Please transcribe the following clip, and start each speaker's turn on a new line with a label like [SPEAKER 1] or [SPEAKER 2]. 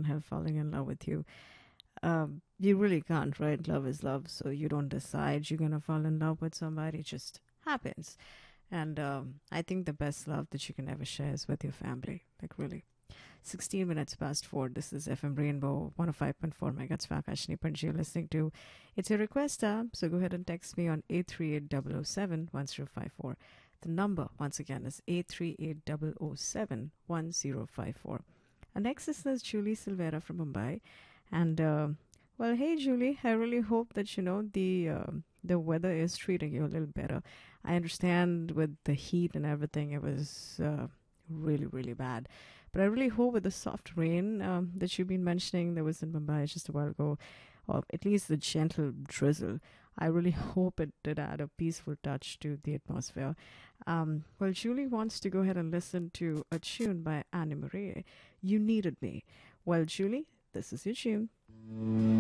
[SPEAKER 1] help falling in love with you. You really can't, right? Love is love, so you don't decide you're gonna fall in love with somebody. It just happens. And I think the best love that you can ever share is with your family. Like, really. 16 minutes past 4. This is FM Rainbow 105.4 megahertz. Vakashni Panji you're listening to. It's a request, so go ahead and text me on 838-007-1054. The number, once again, is 838-007-1054. And next is Julie Silvera from Mumbai. And, well, hey, Julie, I really hope that, the weather is treating you a little better. I understand with the heat and everything, it was really, really bad. But I really hope with the soft rain that you've been mentioning that was in Mumbai just a while ago, or at least the gentle drizzle, I really hope it did add a peaceful touch to the atmosphere. Well, Julie wants to go ahead and listen to a tune by Anne Marie, You Needed Me. Well, Julie, this is your tune.